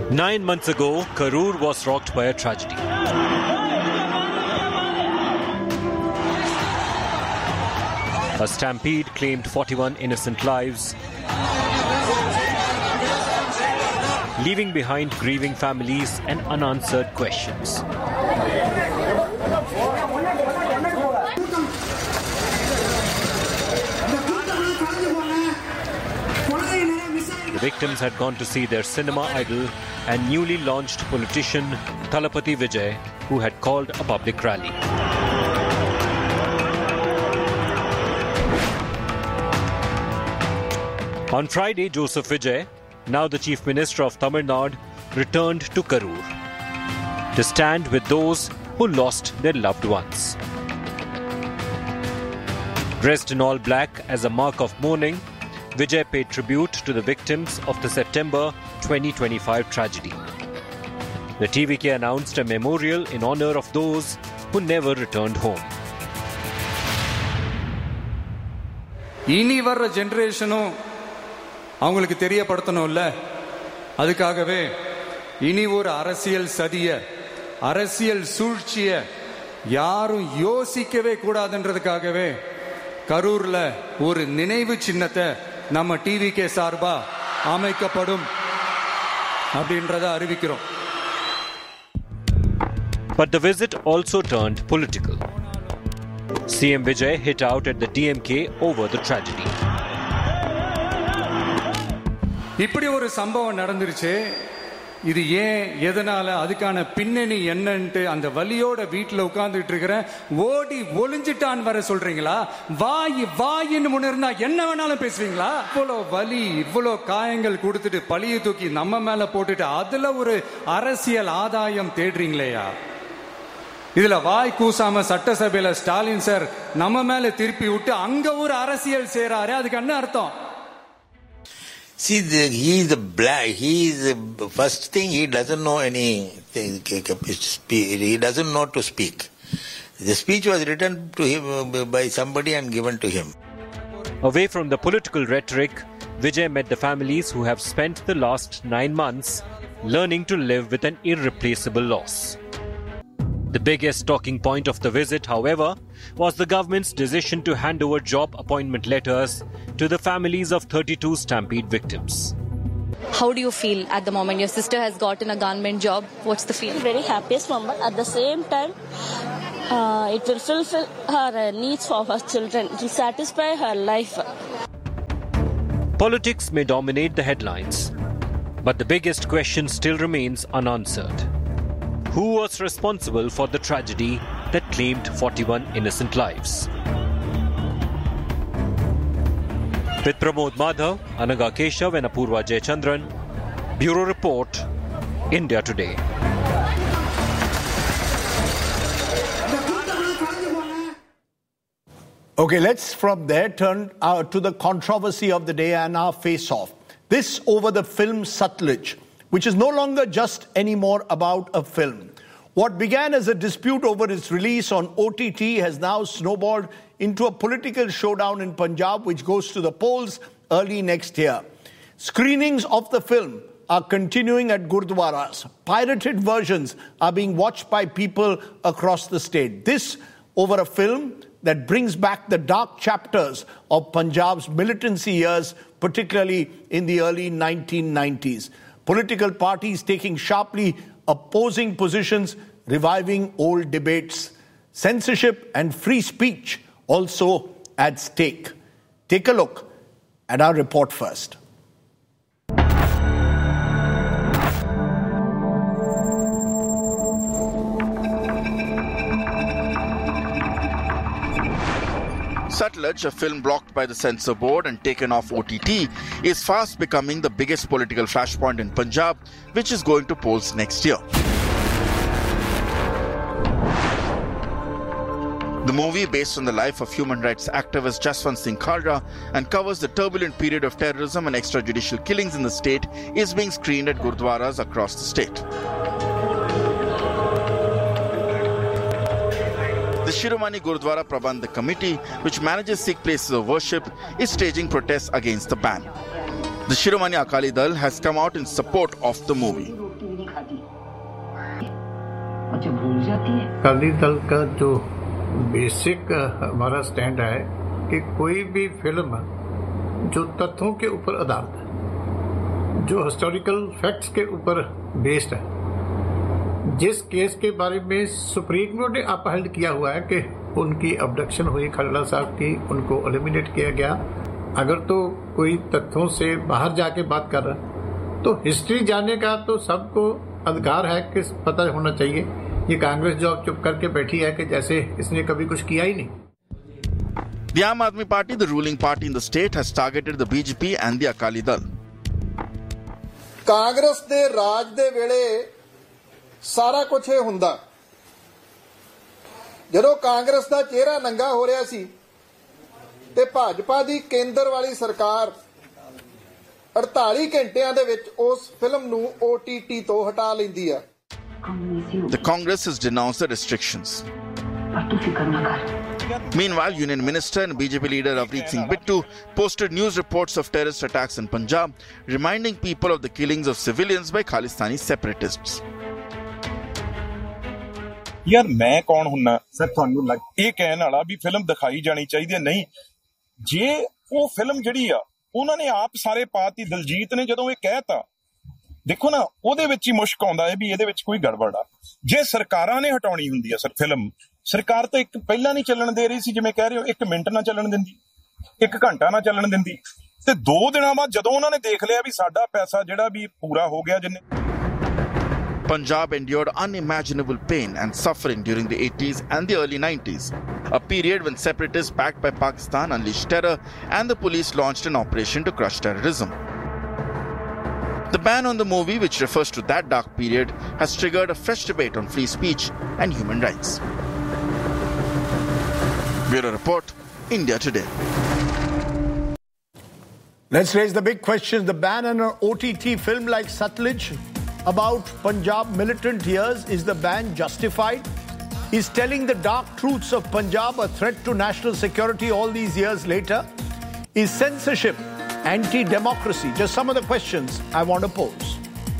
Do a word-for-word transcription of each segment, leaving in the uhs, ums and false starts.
Nine months ago, Karur was rocked by a tragedy. A stampede claimed forty-one innocent lives, leaving behind grieving families and unanswered questions. The victims had gone to see their cinema idol and newly launched politician Thalapathy Vijay, who had called a public rally. On Friday, Joseph Vijay, now the Chief Minister of Tamil Nadu, returned to Karur to stand with those who lost their loved ones. Dressed in all black as a mark of mourning, Vijay paid tribute to the victims of the September twenty twenty-five tragedy. The T V K announced a memorial in honor of those who never returned home. இனி வர்ற ஜெனரேஷனும் அவங்களுக்கு தெரியப்படுத்தணும்ல, அதுக்காகவே இனி ஒரு அரசியல் சதிய, அரசியல் சூழ்ச்சிய யாரும் யோசிக்கவே கூடாதுன்றதுக்காகவே கரூர்ல ஒரு நினைவு சின்னத்தை நம்ம டிவிகே சார்பா அமைக்கப்படும் அப்படின்றத அறிவிக்கிறோம். But the visit also turned political. C M Vijay hit out at the D M K over the tragedy. இப்படி ஒரு சம்பவம் நடந்துருச்சு, இது ஏன், எதனால, அதுக்கான பின்னணி என்னன்ட்டு அந்த வலியோட வீட்டுல உட்கார்ந்துட்டு இருக்கிற ஓடி ஒளிஞ்சிட்டான் வர சொல்றீங்களா? வாய் வாயின்னு முன்னிருந்தா என்ன வேணாலும் பேசுவீங்களா? இவ்வளோ வலி, இவ்வளோ காயங்கள் கொடுத்துட்டு பழிய தூக்கி நம்ம மேல போட்டுட்டு அதுல ஒரு அரசியல் ஆதாயம் தேடுறீங்களேயா? இதுல வாய் கூசாம சட்டசபையில ஸ்டாலின் சார் நம்ம மேல திருப்பி விட்டு அங்க ஒரு அரசியல் செய்றாரு, அதுக்கு என்ன அர்த்தம்? See, the, he is the black. He is the first thing. He doesn't know any. He doesn't know to speak. The speech was written to him by somebody and given to him. Away from the political rhetoric, Vijay met the families who have spent the last nine months learning to live with an irreplaceable loss. The biggest talking point of the visit, however, was the government's decision to hand over job appointment letters to the families of thirty-two stampede victims. How do you feel at the moment? Your sister has gotten a government job. What's the feeling? Very happiest moment. At the same time, uh, it will fulfill her needs for her children. It will satisfy her life. Politics may dominate the headlines, but the biggest question still remains unanswered. Who was responsible for the tragedy that claimed forty-one innocent lives? With Pramod Madhav, Anaga Keshav and Apurva Jayachandran, Bureau Report, India Today. Okay, let's from there turn uh, to the controversy of the day and our face-off. This over the film Satluj, which is no longer just anymore about a film. What began as a dispute over its release on O T T has now snowballed into a political showdown in Punjab, which goes to the polls early next year. Screenings of the film are continuing at Gurdwaras. Pirated versions are being watched by people across the state. This over a film that brings back the dark chapters of Punjab's militancy years, particularly in the early nineteen nineties. Political parties taking sharply opposing positions, reviving old debates. Censorship and free speech also at stake. Take a look at our report first. Satluj, a film blocked by the censor board and taken off O T T, is fast becoming the biggest political flashpoint in Punjab, which is going to polls next year. The movie, based on the life of human rights activist Jaswant Singh Khalra and covers the turbulent period of terrorism and extrajudicial killings in the state, is being screened at Gurdwaras across the state. The Shiromani Gurdwara Prabandhak Committee, which manages Sikh places of worship, is staging protests against the ban. The Shiromani Akali Dal has come out in support of the movie. अच्छा भूल जाती है। अकाली दल का जो basic हमारा stand है कि कोई भी फिल्म जो तथ्यों के ऊपर आधारित है, जो हिस्टोरिकल फैक्ट्स के ऊपर बेस्ड है, जिस केस के बारे में सुप्रीम कोर्ट ने अपहेल्ड किया हुआ है कि उनकी अबडक्शन हुई खलड़ा साहब की, उनको एलिमिनेट किया गया, अगर तो कोई तथ्यों से बाहर जाके बात कर रहा है तो हिस्ट्री जानने का तो सबको अधिकार है कि पता होना चाहिए। ये कांग्रेस जो चुप करके बैठी है कि जैसे इसने कभी कुछ किया ही नहीं। The Aam Aadmi Party, the ruling party in the state, has targeted the B J P and the Akali Dal. Congress ਦੇ ਰਾਜ ਦੇ ਵੇਲੇ ਸਾਰਾ ਕੁਝ ਇਹ ਹੁੰਦਾ। ਜਦੋਂ ਕਾਂਗਰਸ ਦਾ ਚਿਹਰਾ ਨੰਗਾ ਹੋ ਰਿਹਾ ਸੀ ਤੇ ਭਾਜਪਾ ਦੀ ਕੇਂਦਰ ਵਾਲੀ ਸਰਕਾਰ ਅੜਤਾਲੀ ਘੰਟਿਆਂ ਦੇ ਵਿੱਚ ਉਸ ਫਿਲਮ ਨੂੰ O T T ਤੋਂ ਹਟਾ ਲੈਂਦੀ ਆ। The Congress has denounced the restrictions. Meanwhile, Union Minister and B J P leader Avneet Singh Bittu posted news reports of terrorist attacks in Punjab, reminding people of the killings of civilians by Khalistani separatists. यार मैं कौन हुन्ना sir ਤੁਹਾਨੂੰ ਲੱਗ ਇਹ ਕਹਿਣ ਵਾਲਾ ਵੀ film ਦਿਖਾਈ ਜਾਣੀ ਚਾਹੀਦੀ ਹੈ। ਨਹੀਂ, ਜੇ ਉਹ ਫਿਲਮ ਜਿਹੜੀ ਆ ਉਹਨਾਂ ਨੇ ਆਪ ਸਾਰੇ ਪਾਤੀ, ਦਲਜੀਤ ਨੇ ਜਦੋਂ ਇਹ ਕਹਿਤਾ, ਦੇਖੋ ਨਾ ਉਹਦੇ ਵਿੱਚ ਹੀ ਮੁਸ਼ਕ ਆਉਂਦਾ ਹੈ ਵੀ ਇਹਦੇ ਵਿੱਚ ਕੋਈ ਗੜਬੜ ਆ। ਜੇ ਸਰਕਾਰਾਂ ਨੇ ਹਟਾਉਣੀ ਹੁੰਦੀ ਆ ਸਰ ਫਿਲਮ, ਸਰਕਾਰ ਤਾਂ ਇੱਕ ਪਹਿਲਾਂ ਨਹੀਂ ਚੱਲਣ ਦੇ ਰਹੀ ਸੀ, ਜਿਵੇਂ ਕਹਿ ਰਹੇ ਹੋ ਇੱਕ ਮਿੰਟ ਨਾ ਚੱਲਣ ਦਿੰਦੀ, ਇੱਕ ਘੰਟਾ ਨਾ ਚੱਲਣ ਦਿੰਦੀ, ਤੇ ਦੋ ਦਿਨਾਂ ਬਾਅਦ ਜਦੋਂ ਉਹਨਾਂ ਨੇ ਦੇਖ ਲਿਆ ਵੀ ਸਾਡਾ ਪੈਸਾ ਜਿਹੜਾ ਵੀ ਪੂਰਾ ਹੋ ਗਿਆ ਜਿੰਨੇ। Punjab endured unimaginable pain and suffering during the eighties and the early nineties, a period when separatists backed by Pakistan unleashed terror and the police launched an operation to crush terrorism. The ban on the movie, which refers to that dark period, has triggered a fresh debate on free speech and human rights. Bureau Report, India Today. Let's raise the big questions. The ban on an O T T film like Satluj about Punjab militant years, is the ban justified? Is telling the dark truths of Punjab a threat to national security all these years later? Is censorship anti-democracy? Just some of the questions I want to pose.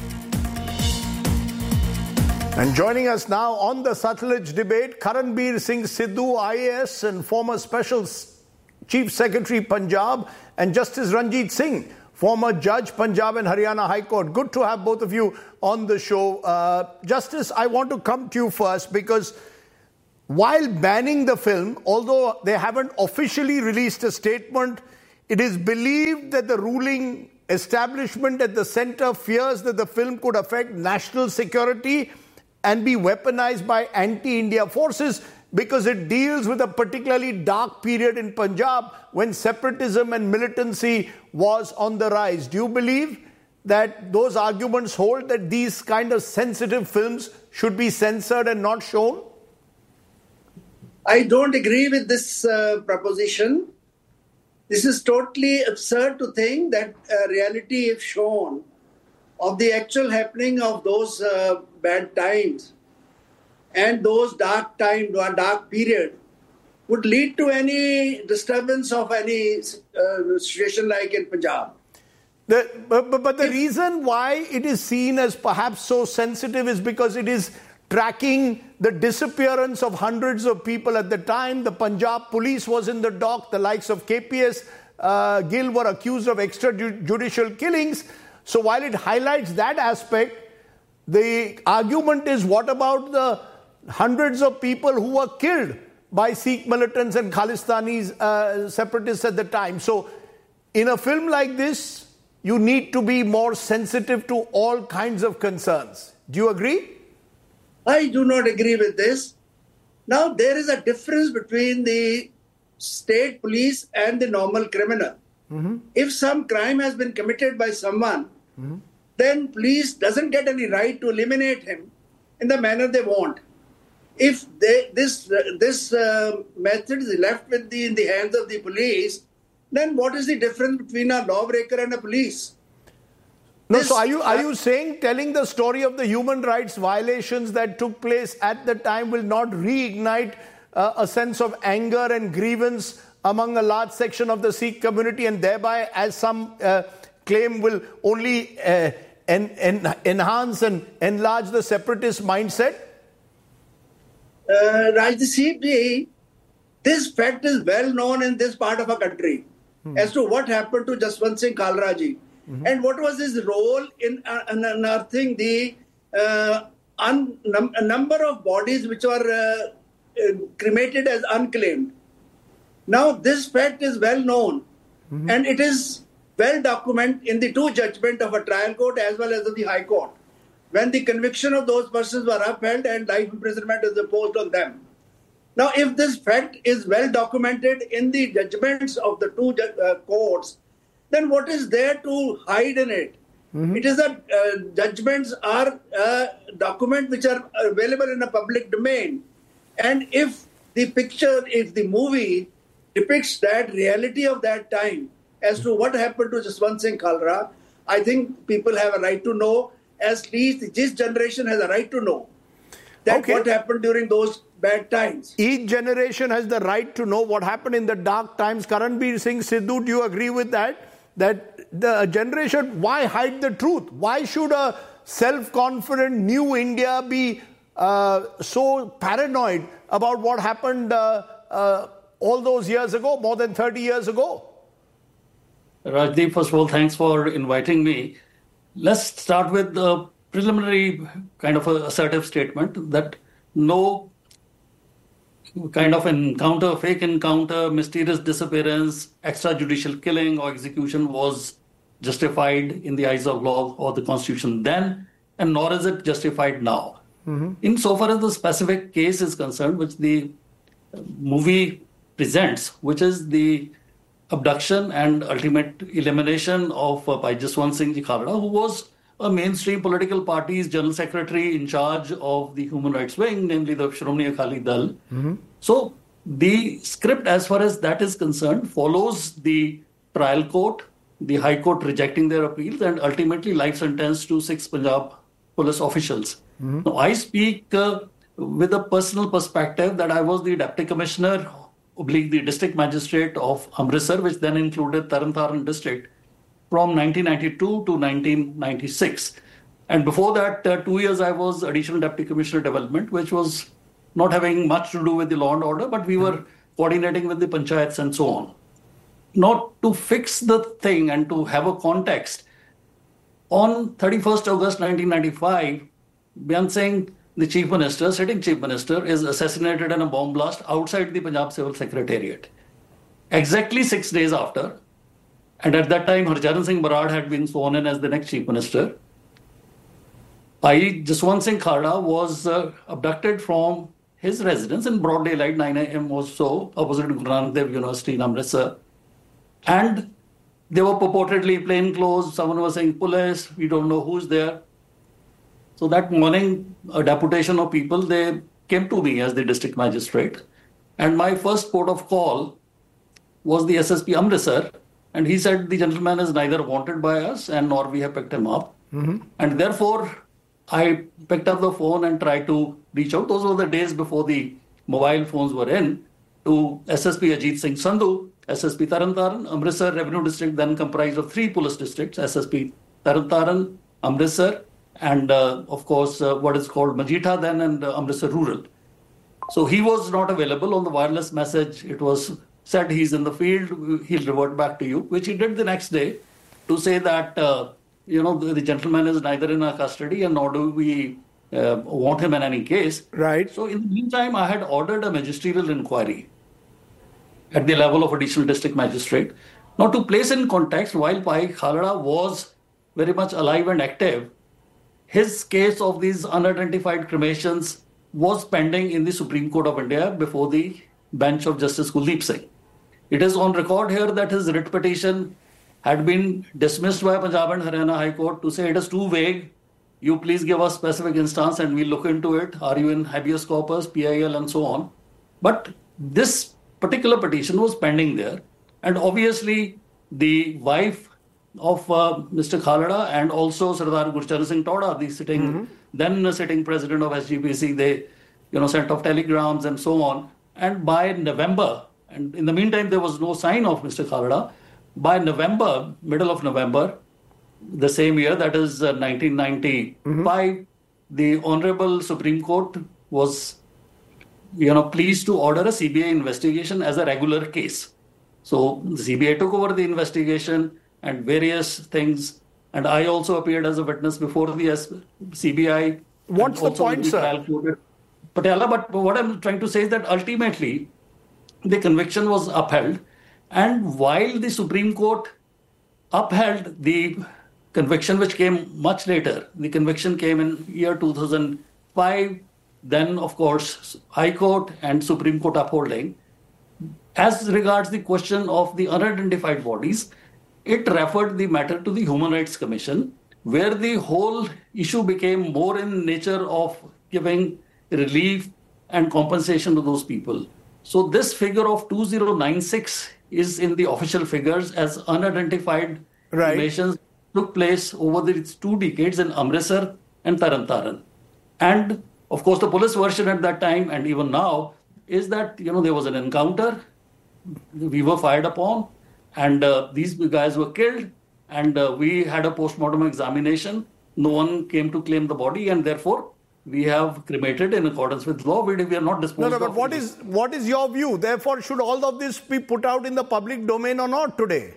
And joining us now on the Satluj debate, Karanbir Singh Sidhu, I A S and former Special Chief Secretary Punjab, and Justice Ranjit Singh, former Judge, Punjab and Haryana High Court. Good to have both of you on the show. Uh, Justice, I want to come to you first because while banning the film, although they haven't officially released a statement, it is believed that the ruling establishment at the center fears that the film could affect national security and be weaponized by anti-India forces because it deals with a particularly dark period in Punjab when separatism and militancy was on the rise. Do you believe that those arguments hold, that these kind of sensitive films should be censored and not shown? I don't agree with this uh, proposition. This is totally absurd to think that uh, reality, if shown, of the actual happening of those uh, bad times and those dark time, dark period, would lead to any disturbance of any uh, situation like in Punjab. The, but, but, but the if, reason why it is seen as perhaps so sensitive is because it is tracking the disappearance of hundreds of people at the time. The Punjab police was in the dock. The likes of K P S uh, Gill were accused of extrajudicial killings. So while it highlights that aspect, the argument is, what about the hundreds of people who were killed by Sikh militants and Khalistani uh, separatists at the time? So in a film like this, you need to be more sensitive to all kinds of concerns. Do you agree? I do not agree with this. Now, there is a difference between the state police and the normal criminal. Mm-hmm. If some crime has been committed by someone, mm-hmm. then police doesn't get any right to eliminate him in the manner they want. If they, this uh, this uh, method is left with the, in the hands of the police, then what is the difference between a lawbreaker and a police? No, this, so are you are you saying telling the story of the human rights violations that took place at the time will not reignite uh, a sense of anger and grievance among a large section of the Sikh community, and thereby, as some uh, claim, will only uh, en- en- enhance and enlarge the separatist mindset? uh, Rajdeep ji, this fact is well known in this part of our country hmm. as to what happened to Jaswant Singh Kalra ji mm-hmm. and what was his role in uh, unearthing the uh, un- num- a number of bodies which were uh, uh, cremated as unclaimed. Now, this fact is well known mm-hmm. and it is well documented in the two judgments of a trial court as well as of the High Court, when the conviction of those persons were upheld and life imprisonment is imposed on them. Now, if this fact is well documented in the judgments of the two uh, courts, then what is there to hide in it? Mm-hmm. It is that uh, judgments are uh, documents which are available in a public domain. And if the picture, if the movie depicts that reality of that time as to what happened to Jaswant Singh Kalra, I think people have a right to know, at least this generation has a right to know that okay. what happened during those bad times. Each generation has the right to know what happened in the dark times. Karanbir Singh Sidhu, do you agree with that? That the generation, why hide the truth? Why should a self-confident new India be uh, so paranoid about what happened uh, uh, all those years ago, more than thirty years ago? Rajdeep, first of all, thanks for inviting me. Let's start with the preliminary kind of a assertive statement that no kind of encounter, fake encounter, mysterious disappearance, extrajudicial killing or execution was justified in the eyes of law or the Constitution then, and nor is it justified now. Mm-hmm. Insofar as the specific case is concerned, which the movie presents, which is the abduction and ultimate elimination of uh, Jaswant Singh Kalra, who was a mainstream political party's general secretary in charge of the human rights wing, namely the Shromani Akali Dal. Mm-hmm. So the script, as far as that is concerned, follows the trial court, the High Court rejecting their appeals, and ultimately life sentence to six Punjab police officials. Mm-hmm. Now, I speak uh, with a personal perspective that I was the Deputy Commissioner, oblique the District Magistrate of Amritsar, which then included Taran Taran District, from nineteen ninety-two to nineteen ninety-six. And before that, uh, two years I was Additional Deputy Commissioner Development, which was not having much to do with the law and order, but we were coordinating with the panchayats and so on. Not to fix the thing and to have a context, on thirty-first August nineteen ninety-five, Byan Singh, the Chief Minister, sitting Chief Minister, is assassinated in a bomb blast outside the Punjab Civil Secretariat. Exactly six days after, and at that time, Harcharan Singh Barad had been sworn in as the next Chief Minister, I, Jaswant Singh Kalra, was uh, abducted from his residence in broad daylight, nine a.m. or so, opposite Guru Nanak Dev University in Amritsar. And they were purportedly plainclothes. Someone was saying police, we don't know who's there. So that morning, a deputation of people, they came to me as the district magistrate. And my first port of call was the S S P Amritsar. And he said the gentleman is neither wanted by us and nor we have picked him up. Mm-hmm. And therefore, I picked up the phone and tried to reach out. Those were the days before the mobile phones were in, to S S P Ajit Singh Sandhu, S S P Taran Taran. Amritsar Revenue District then comprised of three police districts, S S P Taran Taran, Amritsar, and uh, of course uh, what is called Majita then, and uh, Amritsar Rural. So he was not available. On the wireless message, it was said he's in the field, he'll revert back to you, which he did the next day to say that, uh, you know, the, the gentleman is neither in our custody and nor do we uh, want him in any case. Right. So in the meantime, I had ordered a magisterial inquiry at the level of additional district magistrate. Now, to place in context, while Pai Kalra was very much alive and active, his case of these unidentified cremations was pending in the Supreme Court of India before the bench of Justice Kuldeep Singh. It is on record here that his writ petition had been dismissed by Punjab and Haryana High Court to say it is too vague. You please give us specific instance and we'll look into it. Are you in habeas corpus, P I L and so on? But this particular petition was pending there. And obviously the wife of uh, Mister Kalra and also Sardar Gurcharan Singh Tauda, the sitting, mm-hmm. then sitting president of S G P C, they you know, sent off telegrams and so on. And by November, and in the meantime, there was no sign of Mister Kalra. By November, middle of November, the same year, that is uh, nineteen ninety-five, mm-hmm. the Honorable Supreme Court was you know, pleased to order a C B I investigation as a regular case. So the C B I took over the investigation and various things. And I also appeared as a witness before the C B I. What's the point, sir? Patiala, but what I'm trying to say is that ultimately the conviction was upheld. And while the Supreme Court upheld the conviction, which came much later, the conviction came in year two thousand five, then of course High Court and Supreme Court upholding. As regards the question of the unidentified bodies, it referred the matter to the Human Rights Commission, where the whole issue became more in nature of giving relief and compensation to those people. So this figure of two thousand ninety-six is in the official figures as unidentified right. cremations took place over these two decades in Amritsar and Taran. And of course, the police version at that time and even now is that, you know, there was an encounter, we were fired upon, and uh, these guys were killed, and uh, we had a post-mortem examination. No one came to claim the body, and therefore we have cremated in accordance with law. We, we are not disposed of. No, no, but what is, what is your view? Therefore, should all of this be put out in the public domain or not today?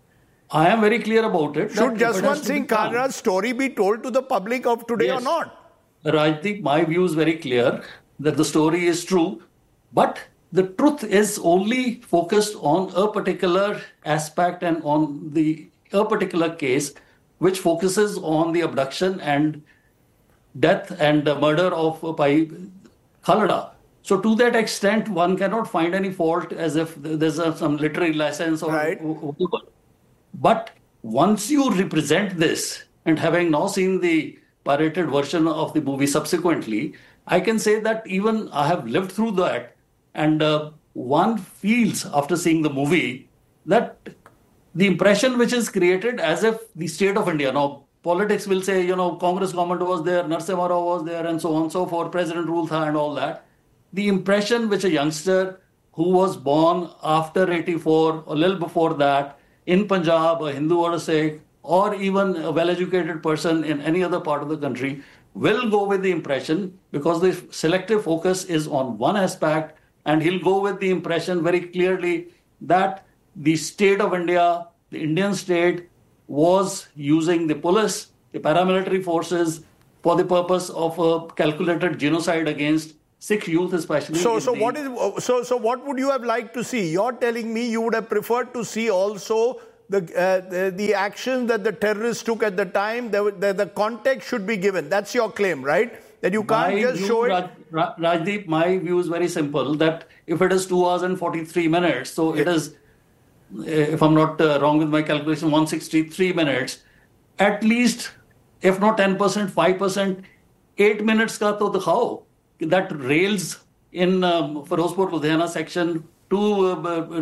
I am very clear about it. Should Jaswant Singh Kalra's story be told to the public of today yes. or not? Rajdeep, my view is very clear that the story is true, but the truth is only focused on a particular aspect and on the a particular case, which focuses on the abduction and death and the murder of Bhai Khalda. So to that extent, one cannot find any fault as if there's a, some literary license or right. whatever. But once you represent this, and having now seen the pirated version of the movie subsequently, I can say that even I have lived through that, and uh, one feels after seeing the movie that the impression which is created as if the state of India, now politics will say, you know, Congress government was there, Narasimha Rao was there, and so on and so forth, President Rule Tha and all that. The impression which a youngster who was born after eighty-four, a little before that, in Punjab, a Hindu or a Sikh, or even a well-educated person in any other part of the country, will go with the impression, because the selective focus is on one aspect, and he'll go with the impression very clearly that the state of India, the Indian state, was using the police, the paramilitary forces, for the purpose of a calculated genocide against Sikh youth, especially. So, so what is so so? What would you have liked to see? You're telling me you would have preferred to see also the uh, the, the actions that the terrorists took at the time. The, the the context should be given. That's your claim, right? That you can't my just view, show it. Raj, Raj, Rajdeep, my view is very simple. That if it is two hours and forty-three minutes, so yeah. it is, if I'm not uh, wrong with my calculation, one hundred sixty-three minutes. At least, if not ten percent, five percent, eight minutes ka to dikhao. That rails in um, Firozpur Ludhiana section to uh,